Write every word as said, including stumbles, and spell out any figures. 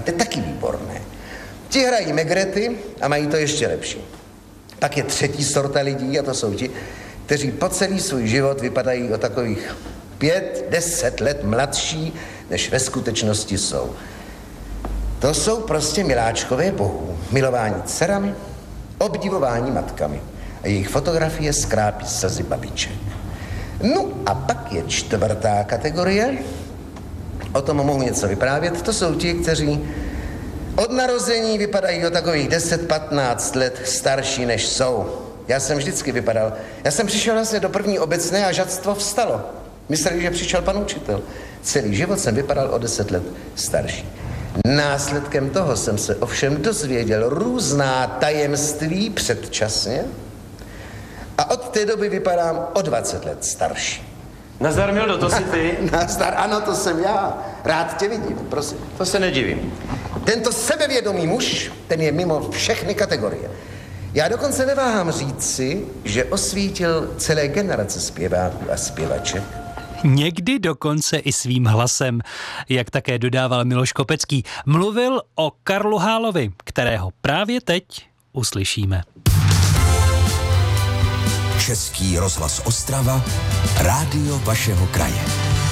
To je taky výborné. Ti hrají megrety a mají to ještě lepší. Pak je třetí sorta lidí a to jsou ti, kteří po celý svůj život vypadají o takových pět, deset let mladší, než ve skutečnosti jsou. To jsou prostě miláčkové bohů, milování dcerami, obdivování matkami a jejich fotografie skrápí slzy babiček. No a pak je čtvrtá kategorie, o tom mohu něco vyprávět, to jsou ti, kteří od narození vypadají o takových deset patnáct let starší, než jsou. Já jsem vždycky vypadal, já jsem přišel vlastně do první obecné a žadstvo vstalo. Mysleli, že přišel pan učitel. Celý život jsem vypadal o deset let starší. Následkem toho jsem se ovšem dozvěděl různá tajemství předčasně a od té doby vypadám o dvacet let starší. Nazdar, Mildo, to jsi ty? Nazdar, ano, to jsem já. Rád tě vidím, prosím. To se nedivím. Tento sebevědomý muž, ten je mimo všechny kategorie. Já dokonce neváhám říci, že osvítil celé generace zpěváků a zpěvaček. Někdy dokonce i svým hlasem, jak také dodával Miloš Kopecký. Mluvil o Karlu Hálovi, kterého právě teď uslyšíme. Český rozhlas Ostrava, rádio vašeho kraje.